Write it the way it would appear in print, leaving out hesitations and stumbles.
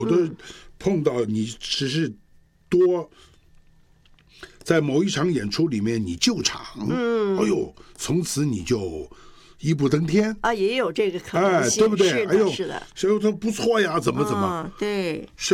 我都碰到你只是多在某一场演出里面你救场，哎呦，从此你就一步登天啊，也有这个可能性， 对不对？ 是的，是的， 所以说不错呀，怎么， 对。